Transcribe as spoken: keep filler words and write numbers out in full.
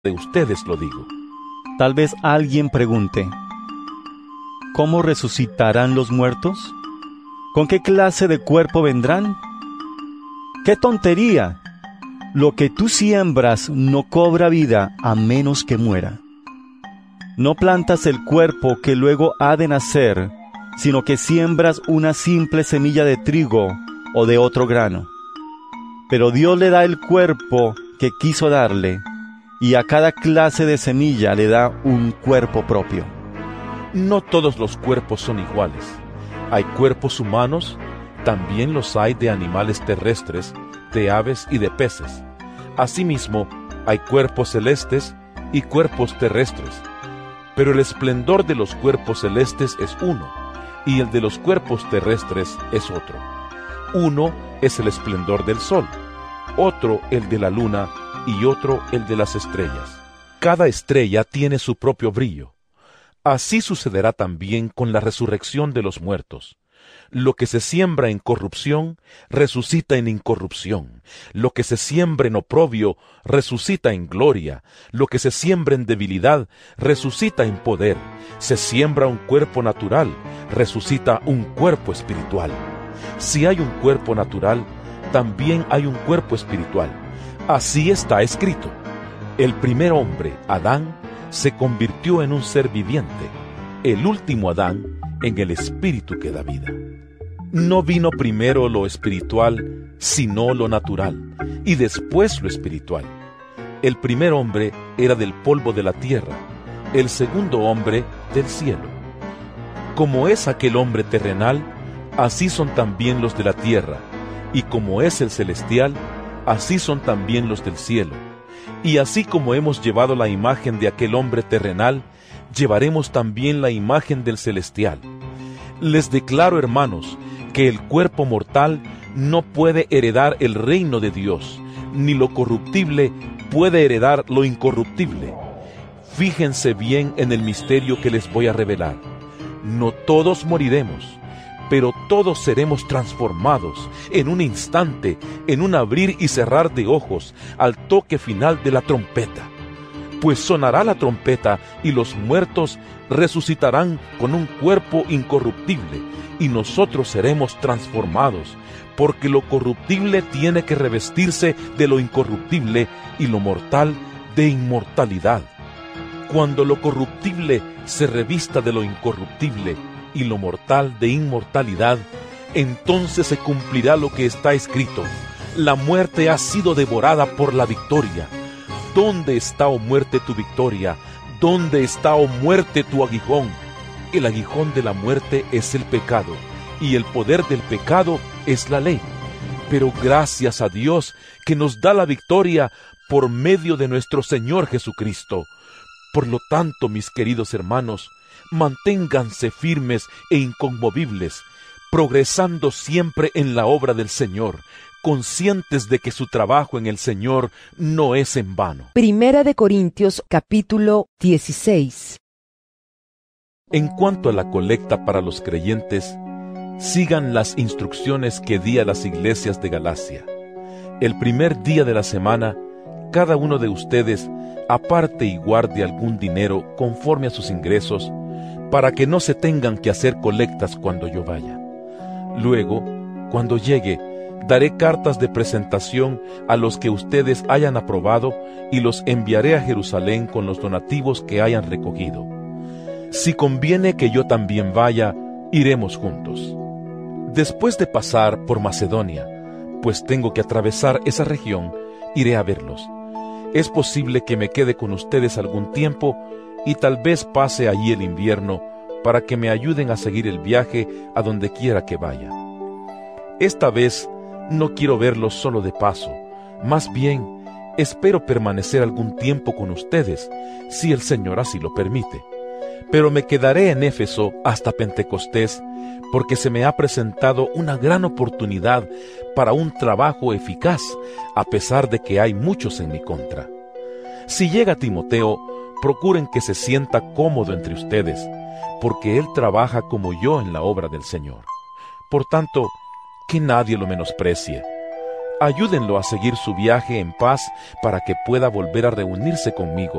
de ustedes lo digo. Tal vez alguien pregunte, ¿cómo resucitarán los muertos? ¿Con qué clase de cuerpo vendrán? ¡Qué tontería! Lo que tú siembras no cobra vida a menos que muera. No plantas el cuerpo que luego ha de nacer, sino que siembras una simple semilla de trigo o de otro grano. Pero Dios le da el cuerpo que quiso darle, y a cada clase de semilla le da un cuerpo propio. No todos los cuerpos son iguales. Hay cuerpos humanos, también los hay de animales terrestres, de aves y de peces. Asimismo, hay cuerpos celestes y cuerpos terrestres. Pero el esplendor de los cuerpos celestes es uno, y el de los cuerpos terrestres es otro. Uno es el esplendor del sol, otro el de la luna, y otro el de las estrellas. Cada estrella tiene su propio brillo. Así sucederá también con la resurrección de los muertos. Lo que se siembra en corrupción, resucita en incorrupción. Lo que se siembra en oprobio, resucita en gloria. Lo que se siembra en debilidad, resucita en poder. Se siembra un cuerpo natural, resucita un cuerpo espiritual. Si hay un cuerpo natural, también hay un cuerpo espiritual. Así está escrito. El primer hombre, Adán, se convirtió en un ser viviente. El último Adán, en el espíritu que da vida. No vino primero lo espiritual, sino lo natural, y después lo espiritual. El primer hombre era del polvo de la tierra, el segundo hombre del cielo. Como es aquel hombre terrenal, así son también los de la tierra, y como es el celestial, así son también los del cielo. Y así como hemos llevado la imagen de aquel hombre terrenal, llevaremos también la imagen del celestial. Les declaro, hermanos, que el cuerpo mortal no puede heredar el reino de Dios, ni lo corruptible puede heredar lo incorruptible. Fíjense bien en el misterio que les voy a revelar. No todos moriremos, pero todos seremos transformados en un instante, en un abrir y cerrar de ojos, al toque final de la trompeta. Pues sonará la trompeta y los muertos resucitarán con un cuerpo incorruptible, y nosotros seremos transformados, porque lo corruptible tiene que revestirse de lo incorruptible y lo mortal de inmortalidad. Cuando lo corruptible se revista de lo incorruptible y lo mortal de inmortalidad, entonces se cumplirá lo que está escrito: la muerte ha sido devorada por la victoria. ¿Dónde está, oh muerte, tu victoria? ¿Dónde está, oh muerte, tu aguijón? El aguijón de la muerte es el pecado, y el poder del pecado es la ley. Pero gracias a Dios que nos da la victoria por medio de nuestro Señor Jesucristo. Por lo tanto, mis queridos hermanos, manténganse firmes e inconmovibles, progresando siempre en la obra del Señor, conscientes de que su trabajo en el Señor no es en vano. Primera de Corintios, capítulo dieciséis. En cuanto a la colecta para los creyentes, sigan las instrucciones que di a las iglesias de Galacia. El primer día de la semana, cada uno de ustedes aparte y guarde algún dinero conforme a sus ingresos, para que no se tengan que hacer colectas cuando yo vaya. Luego, cuando llegue, daré cartas de presentación a los que ustedes hayan aprobado y los enviaré a Jerusalén con los donativos que hayan recogido. Si conviene que yo también vaya, iremos juntos. Después de pasar por Macedonia, pues tengo que atravesar esa región, iré a verlos. Es posible que me quede con ustedes algún tiempo y tal vez pase allí el invierno para que me ayuden a seguir el viaje a donde quiera que vaya. Esta vez no quiero verlos solo de paso, más bien espero permanecer algún tiempo con ustedes, si el Señor así lo permite. Pero me quedaré en Éfeso hasta Pentecostés, porque se me ha presentado una gran oportunidad para un trabajo eficaz, a pesar de que hay muchos en mi contra. Si llega Timoteo, procuren que se sienta cómodo entre ustedes, porque él trabaja como yo en la obra del Señor. Por tanto, que nadie lo menosprecie. Ayúdenlo a seguir su viaje en paz para que pueda volver a reunirse conmigo.